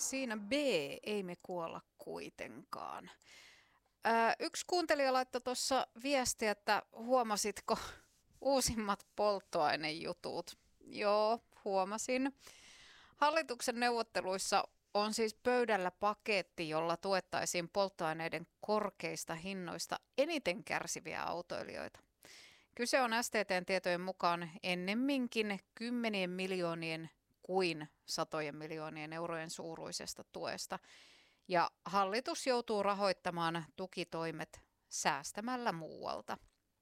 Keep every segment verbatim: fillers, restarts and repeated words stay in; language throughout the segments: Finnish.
siinä B, ei me kuolla kuitenkaan. Ää, yksi kuuntelija laittoi tuossa viestiä, että huomasitko uusimmat polttoainejutut? Joo, huomasin. Hallituksen neuvotteluissa on siis pöydällä paketti, jolla tuettaisiin polttoaineiden korkeista hinnoista eniten kärsiviä autoilijoita. Kyse on S T T:n tietojen mukaan ennemminkin kymmenien miljoonien kuin satojen miljoonien eurojen suuruisesta tuesta. Ja hallitus joutuu rahoittamaan tukitoimet säästämällä muualta.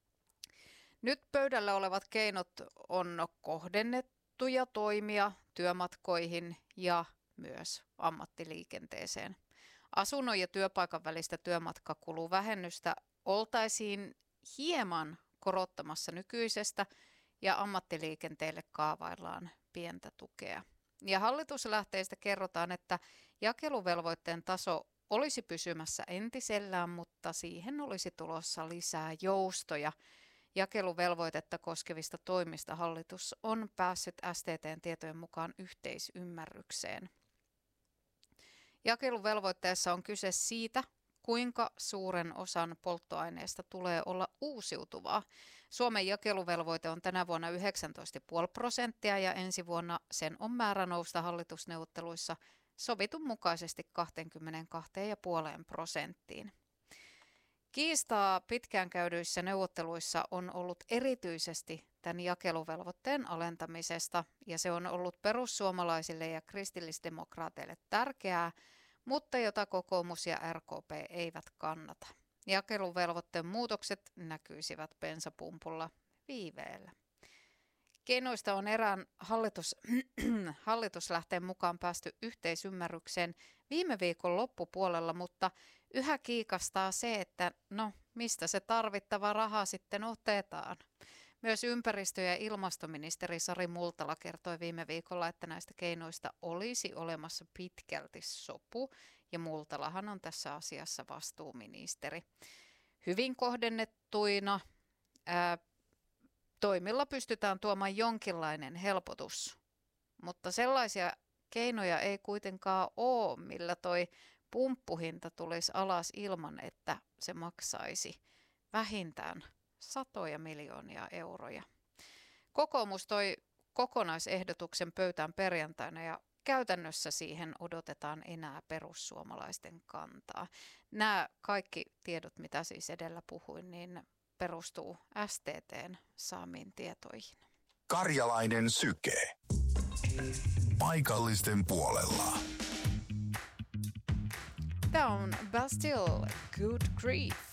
Nyt pöydällä olevat keinot on kohdennettuja toimia työmatkoihin ja myös ammattiliikenteeseen. Asunnon ja työpaikan välistä työmatkakuluvähennystä oltaisiin hieman korottamassa nykyisestä ja ammattiliikenteelle kaavaillaan pientä tukea. Ja hallituslähteistä kerrotaan, että jakeluvelvoitteen taso olisi pysymässä entisellään, mutta siihen olisi tulossa lisää joustoja. Jakeluvelvoitetta koskevista toimista hallitus on päässyt S T T:n tietojen mukaan yhteisymmärrykseen. Jakeluvelvoitteessa on kyse siitä, kuinka suuren osan polttoaineesta tulee olla uusiutuvaa. Suomen jakeluvelvoite on tänä vuonna yhdeksäntoista pilkku viisi prosenttia ja ensi vuonna sen on määrä nousta hallitusneuvotteluissa sovitun mukaisesti kaksikymmentäkaksi pilkku viisi prosenttiin. Kiistaa pitkään käydyissä neuvotteluissa on ollut erityisesti tämän jakeluvelvoitteen alentamisesta ja se on ollut perussuomalaisille ja kristillisdemokraateille tärkeää, mutta jota kokoomus ja R K P eivät kannata. Jakeluvelvoitteen muutokset näkyisivät bensapumpulla viiveellä. Keinoista on erään hallitus, hallituslähteen mukaan päästy yhteisymmärrykseen viime viikon loppupuolella, mutta yhä kiikastaa se, että no mistä se tarvittava raha sitten otetaan. Myös ympäristö- ja ilmastoministeri Sari Multala kertoi viime viikolla, että näistä keinoista olisi olemassa pitkälti sopu, ja Multalahan on tässä asiassa vastuuministeri. Hyvin kohdennettuina ää, toimilla pystytään tuomaan jonkinlainen helpotus, mutta sellaisia keinoja ei kuitenkaan ole, millä toi pumppuhinta tulisi alas ilman, että se maksaisi vähintään satoja miljoonia euroja. Kokoomus toi kokonaisehdotuksen pöytään perjantaina ja käytännössä siihen odotetaan enää perussuomalaisten kantaa. Nämä kaikki tiedot, mitä siis edellä puhuin, niin perustuu S T T:n saamiin tietoihin. Karjalainen syke. Paikallisten puolella. Tämä on Bastille, Good Grief.